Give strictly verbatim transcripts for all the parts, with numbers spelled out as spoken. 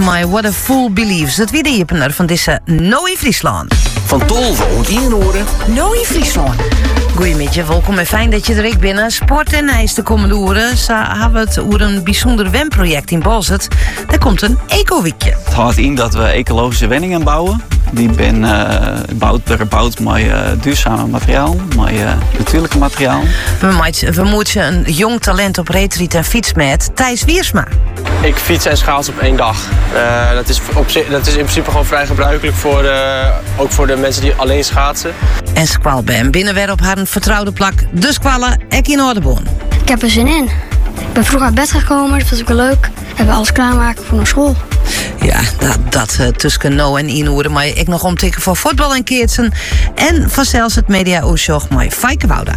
My What a Fool Believes. Het weer de opener van deze No in Friesland. Van Tolve en Inhoren. No in Friesland. Goedemiddag, welkom en fijn dat je er ik binnen. Sport en ijs de komende uren. Ze hebben het over een bijzonder wenproject in Balzert. Daar komt een eco-weekje. Het houdt in dat we ecologische wenningen bouwen. Die zijn uh, gebouwd met uh, duurzame materiaal, met uh, natuurlijke materiaal. We, we moeten een jong talent op retreat en fiets met Thijs Wiersma. Ik fiets en schaats op één dag. Uh, dat, is op, dat is in principe gewoon vrij gebruikelijk, voor de, ook voor de mensen die alleen schaatsen. En Squalbam binnenwer op haar een vertrouwde plak. De Squallen, ek in Ordeboon. Ik heb er zin in. Ik ben vroeg uit bed gekomen, dat was ook wel leuk. We hebben alles klaarmaken voor naar school. Ja, dat, dat uh, tussen no en inhoeren. Maar ik nog omtikken voor voetbal en keertsen. En vanzelfs het media-oorlog met Fijke Wouda.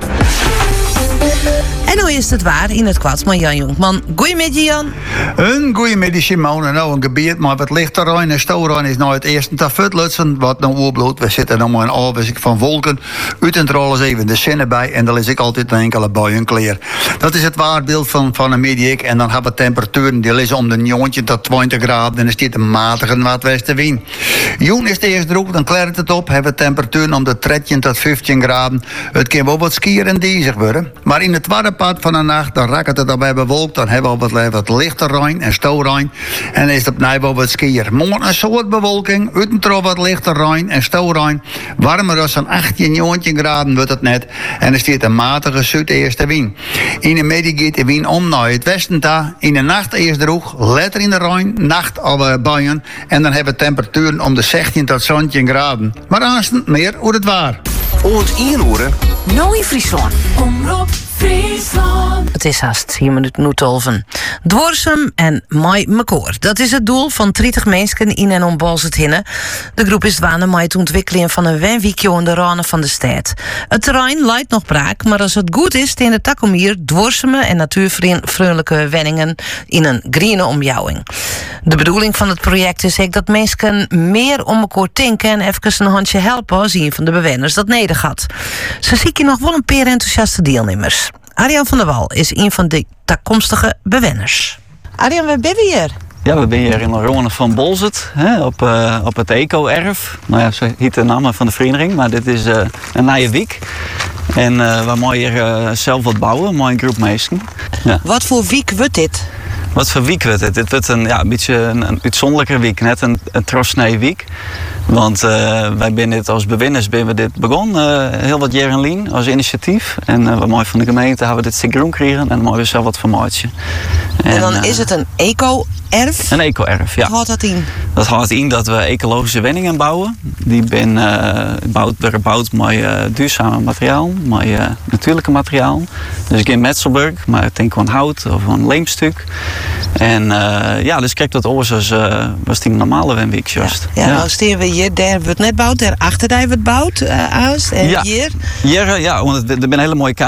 En hoe is het waar in het kwad met Jan Jonkman. Goeiemiddag, Jan. Een goeiemiddag, Simone. Nou, een gebied, maar wat lichterrein en stouwrein is nou het eerste te vutlutsen. Wat nou oorbloed. We zitten nog maar een afwisseling van wolken. Uit en trol is even de zinnen bij. En dan lees ik altijd een enkele bui en kleer. Dat is het waarbeeld van, van een middag. En dan hebben we temperaturen die liggen om de njontje tot twintig graden. En dan staat een matige noordwestenwind. Joen is de eerste droog, dan klert het op. Hebben we temperaturen om de dertien tot vijftien graden. Het kan wel wat skier en diezig worden. Maar in het tweede part van de nacht, dan raakt het daarbij bewolkt. Dan hebben we op het wat lichter rein en stouwrein. En dan is het opnieuw wel wat skier. Morgen een soort bewolking, uitentrol wat lichter rein en stouwrein. Warmer dan zo'n achttien, negentien graden wordt het net. En er staat een matige zuideerste wind. In de middag gaat de wind om naar het westen toe. In de nacht eerst droog, letter in de rein, nacht al buien. En dan hebben we temperaturen om de zestien tot zeventien graden. Maar aanstonds meer hoe het waar. Oort Inhoren. No in Friesland. Omroep Friesland. Het is haast hier minuten nu tolven. Dworsum en Mai Mekoor. Dat is het doel van dertig mensen in en om Balzert hinnen. De groep is dwaande met het ontwikkelen van een wenwiekje in de ranen van de stad. Het terrein lijkt nog braak, maar als het goed is, in de takomier dworsumen en natuurvriendelijke wenningen in een groene omjouwing. De bedoeling van het project is ook dat mensen meer om elkaar denken en even een handje helpen als een van de bewoners dat neder gaat. Zo zie ik nog wel een paar enthousiaste deelnemers. Arjan van der Wal is een van de toekomstige bewoners. Arjan, waar ben je hier? Ja, we zijn hier in de Ronen van Balzert, hè, op, uh, op het eco-erf. Nou ja, zo heet de naam van de vereniging, maar dit is uh, een nieuwe wiek. En uh, we mogen hier uh, zelf wat bouwen, met een groep mensen. Ja. Wat voor wiek wordt dit? Wat voor week wordt het? Dit wordt een, ja, een beetje een, een uitzonderlijke week, net een, een trosnee week. Want uh, wij zijn dit als bewoners ben we dit begonnen, uh, heel wat jaren lien als initiatief. En uh, we mooi van de gemeente hebben we dit stuk groen gekregen en dan mogen we zelf wat van maken. En, en dan uh, is het een eco-erf? Een eco-erf, ja. Wat houdt dat in? Dat houdt in dat we ecologische wenningen bouwen. Die zijn uh, gebouwd met uh, duurzame materiaal, met uh, natuurlijke materiaal. Dus geen metselburg, maar ik denk gewoon hout of een leemstuk. En uh, ja, dus kijk dat oors als uh, was die normale wenwiek juist. Ja, ja, ja. Nou staan we hier, daar wordt net bouwd, daarachter daar wordt bouwd, uh, en ja. hier. Hier, ja, want er zijn hele mooie